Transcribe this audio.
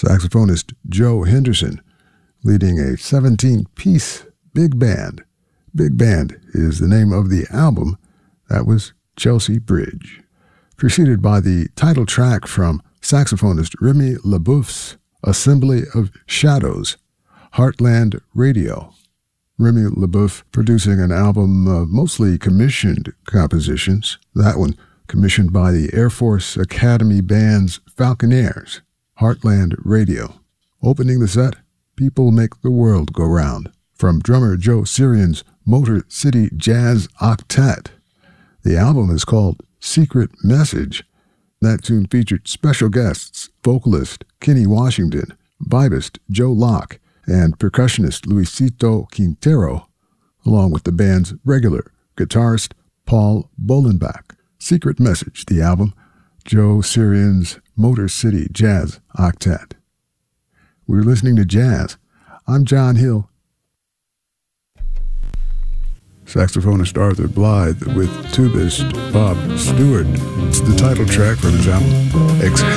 saxophonist Joe Henderson, leading a 17-piece big band. Big Band is the name of the album. That was Chelsea Bridge. Preceded by the title track from saxophonist Remy LaBeouf's Assembly of Shadows, Heartland Radio. Remy LaBeouf producing an album of mostly commissioned compositions. That one commissioned by the Air Force Academy Band's Falconeers, Heartland Radio. Opening the set, People Make the World Go Round, from drummer Joe Sirian's Motor City Jazz Octet. The album is called Secret Message. That tune featured special guests, vocalist Kenny Washington, vibist Joe Locke, and percussionist Luisito Quintero, along with the band's regular guitarist Paul Bolenbach. Secret Message, the album, Joe Sirian's Motor City Jazz Octet. We're listening to jazz. I'm John Hill. Saxophonist Arthur Blythe with tubist Bob Stewart. It's the title track from his album,